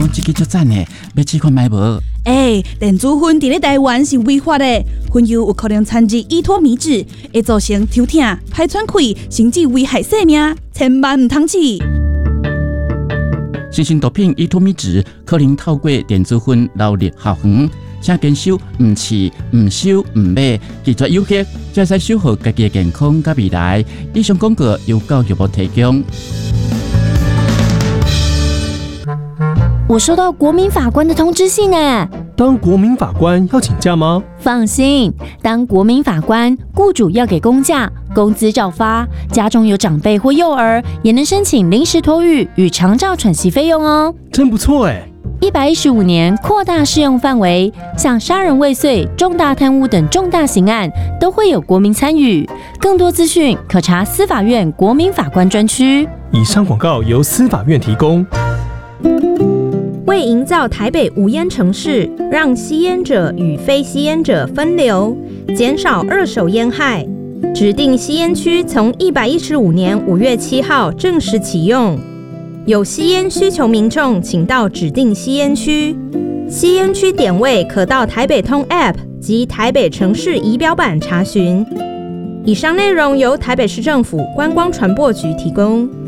讲这个足赞的，要试看卖无？ 电子烟伫咧台湾是违法的，烟油有可能掺入依托米脂，会造成头痛、排喘气，甚至危害生命，千万唔通试。 新型毒品依托米脂可能透过电子烟流入校园，请坚守唔试、唔收、唔买，拒绝诱惑，才使守护家己的健康甲未来。以上广告由教育部提供。 我收到国民法官的通知信呢。 当国民法官要请假吗？ 放心，当国民法官，雇主要给公假，工资照发。家中有长辈或幼儿，也能申请临时托育与长照喘息费用哦。 真不错哎 ！115年扩大适用范围，像杀人未遂、重大贪污等重大刑案，都会有国民参与。更多资讯可查司法院国民法官专区。 以上广告由司法院提供。 为营造台北无烟城市，让吸烟者与非吸烟者分流，减少二手烟害，指定吸烟区从115年5月7号正式启用。有吸烟需求民众，请到指定吸烟区。吸烟区点位可到台北通 App 及台北城市仪表板查询。以上内容由台北市政府观光传播局提供。